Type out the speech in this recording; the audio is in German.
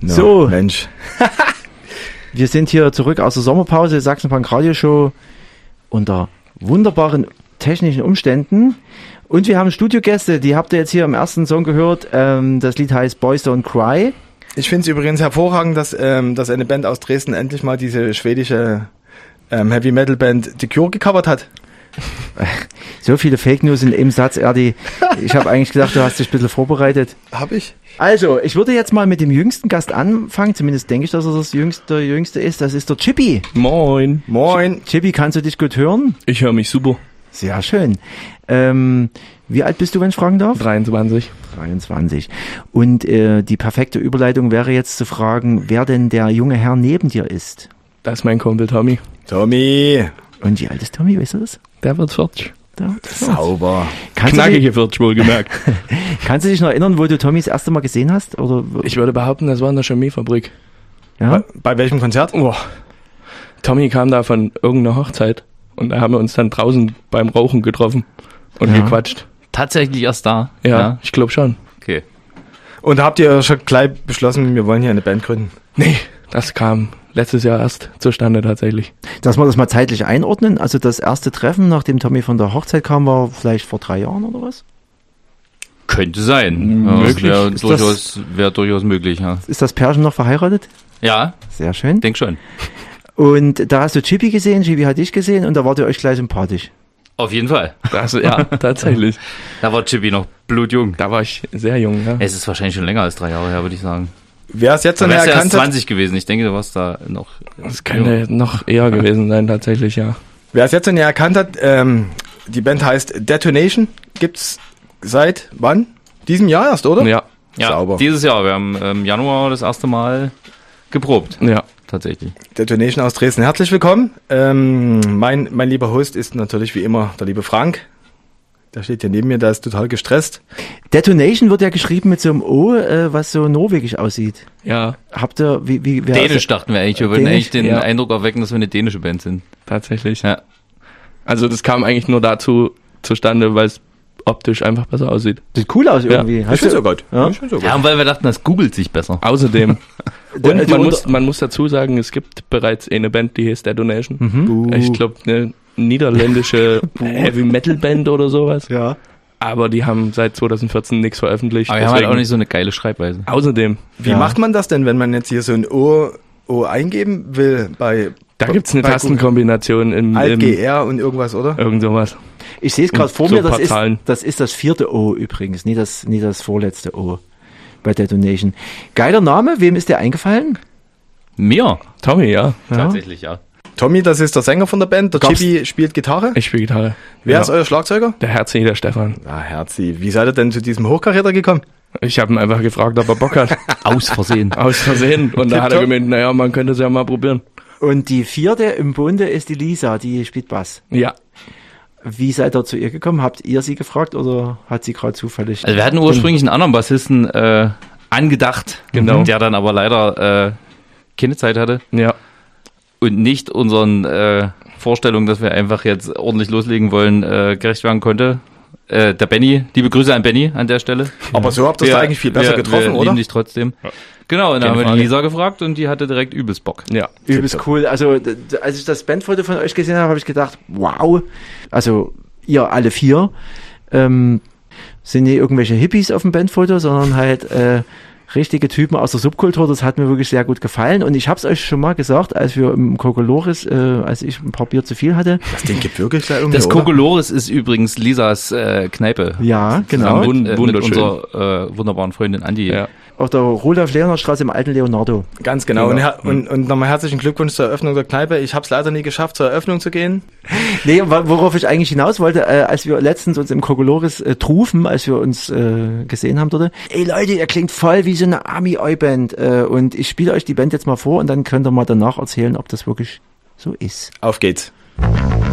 No, so, Mensch. wir sind hier zurück aus der Sommerpause, Sachsen-Punk Radioshow, unter wunderbaren technischen Umständen. Und wir haben Studiogäste, die habt ihr jetzt hier im ersten Song gehört. Das Lied heißt Boys Don't Cry. Ich finde es übrigens hervorragend, dass eine Band aus Dresden endlich mal diese schwedische Heavy Metal Band The Cure gecovert hat. So viele Fake News in einem Satz, Erdi. Ich habe eigentlich gedacht, du hast dich ein bisschen vorbereitet. Hab ich? Also, ich würde jetzt mal mit dem jüngsten Gast anfangen. Zumindest denke ich, dass er das jüngste ist. Das ist der Chippy. Moin. Moin. Chippy, kannst du dich gut hören? Ich höre mich super. Sehr schön. Wie alt bist du, wenn ich fragen darf? 23. 23. Und die perfekte Überleitung wäre jetzt zu fragen, wer denn der junge Herr neben dir ist. Das ist mein Kumpel Tommy. Tommy. Und wie alt ist Tommy, weißt du das? Der wird 40. Sauber. Knackige 40 wohlgemerkt. Kannst du dich noch erinnern, wo du Tommy das erste Mal gesehen hast? Oder? Ich würde behaupten, das war in der Chemiefabrik. Ja? Bei welchem Konzert? Oh. Tommy kam da von irgendeiner Hochzeit und da haben wir uns dann draußen beim Rauchen getroffen und gequatscht. Tatsächlich erst da? Ja. Ich glaube schon. Okay. Und habt ihr schon gleich beschlossen, wir wollen hier eine Band gründen? Nee, das kam letztes Jahr erst zustande tatsächlich. Dass wir das mal zeitlich einordnen. Also das erste Treffen, nachdem Tommy von der Hochzeit kam, war vielleicht vor 3 Jahren oder was? Könnte sein. Möglich. Ja, Ist wäre durchaus möglich, ja. Ist das Pärchen noch verheiratet? Ja, Sehr schön. denk schon. Und da hast du Chippy gesehen, Chippy hat dich gesehen und da wart ihr euch gleich sympathisch. Auf jeden Fall. Das, ja, tatsächlich. Da war Chippy noch blutjung. Da war ich sehr jung, ja. Es ist wahrscheinlich schon länger als 3 Jahre her, würde ich sagen. Wer es jetzt Du noch wärst ja erst erkannt hat, 20 gewesen. Ich denke, du warst da noch... Das könnte noch eher gewesen sein, tatsächlich, ja. wer es jetzt noch nicht erkannt hat, die Band heißt Detonation. Gibt's seit wann? Diesem Jahr erst, oder? Ja, Ja, Sauber. dieses Jahr. Wir haben im Januar das erste Mal geprobt. ja. Tatsächlich. Detonation aus Dresden. Herzlich willkommen. Mein lieber Host ist natürlich wie immer der liebe Frank. Der steht hier neben mir, der ist total gestresst. Detonation wird ja geschrieben mit so einem O, was so norwegisch aussieht. Ja, Habt ihr, wer Dänisch dachten wir eigentlich. Wir wollten Dänisch? eigentlich den Ja. Eindruck erwecken, dass wir eine dänische Band sind. tatsächlich. Ja. Also das kam eigentlich nur dazu zustande, weil es optisch einfach besser aussieht. Sieht cool aus irgendwie. Ich Hast find's du- so gut. Ja? Ich find's so gut. Ja, und weil wir dachten, das googelt sich besser. Außerdem. Und Also man muss dazu sagen, es gibt bereits eine Band, die heißt Detonation. Mhm. Ich glaube, eine niederländische Heavy Metal Band oder sowas. Ja. Aber die haben seit 2014 nichts veröffentlicht. Aber wir haben halt deswegen- auch nicht so eine geile Schreibweise. Außerdem, Wie Ja. macht man das denn, wenn man jetzt hier so ein O eingeben will bei da gibt's eine bei Tastenkombination im Alt-GR und irgendwas, oder? irgend sowas. Ich sehe es gerade Und vor so mir, ein paar Zahlen. das ist das 4. O übrigens, nie das vorletzte O bei Detonation. Geiler Name, wem ist der eingefallen? Mir? Tommy, ja. Tatsächlich, ja. Tommy, das ist der Sänger von der Band. Der Gab's- Chippy spielt Gitarre. Ich spiele Gitarre. Wer Ja. ist euer Schlagzeuger? Der Herzi, der Stefan. Ah, Herzi. Wie seid ihr denn zu diesem Hochkaräter gekommen? Ich habe ihn einfach gefragt, ob er Bock hat. Aus Versehen. Aus Versehen. Und da hat er Tipptopp. gemeint, naja, man könnte es ja mal probieren. Und die 4. im Bunde ist die Lisa, die spielt Bass. Ja. Wie seid ihr zu ihr gekommen? Habt ihr sie gefragt oder hat sie gerade zufällig? Also wir hatten ursprünglich einen anderen Bassisten angedacht, Genau. der dann aber leider keine Zeit hatte Ja. und nicht unseren Vorstellungen, dass wir einfach jetzt ordentlich loslegen wollen, gerecht werden konnte. Der Benny, liebe Grüße an Benny an der Stelle. Aber so habt ihr es da eigentlich viel besser getroffen, wir oder? lieben dich trotzdem. Genau, und dann Keine haben wir Frage. die Lisa gefragt und die hatte direkt übelst Bock. Ja. Übelst cool. Also, als ich das Bandfoto von euch gesehen habe, habe ich gedacht, wow. Also, ihr alle 4 sind nicht irgendwelche Hippies auf dem Bandfoto, sondern halt richtige Typen aus der Subkultur. Das hat mir wirklich sehr gut gefallen. Und ich habe es euch schon mal gesagt, als wir im Kokolores, als ich ein paar Bier zu viel hatte. Das Ding gibt wirklich da irgendwie, Das oder? Kokolores ist übrigens Lisas Kneipe. Ja, genau. Zusammen mit Wunderschön. unserer wunderbaren Freundin Andi. Ja. Auf der Rudolf-Leonhard-Straße im alten Leonardo. Ganz genau. Genau. Und nochmal herzlichen Glückwunsch zur Eröffnung der Kneipe. Ich habe es leider nie geschafft, zur Eröffnung zu gehen. Nee, worauf ich eigentlich hinaus wollte, als wir letztens uns im Kokolores trufen, als wir uns gesehen haben dort. Ey Leute, ihr klingt voll wie so eine Army-Oi-Band. Und ich spiele euch die Band jetzt mal vor und dann könnt ihr mal danach erzählen, ob das wirklich so ist. Auf geht's.